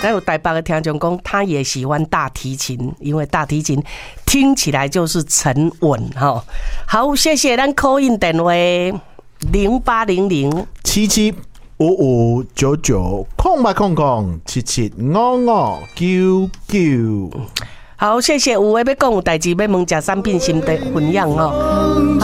还有台北的听众讲，他也喜欢大提琴，因为大提琴听起来就是沉稳哈。好，谢谢咱 call in 电话 0800775599，775599。 好，谢谢有诶要讲有代志要问，食产品心得分享哦。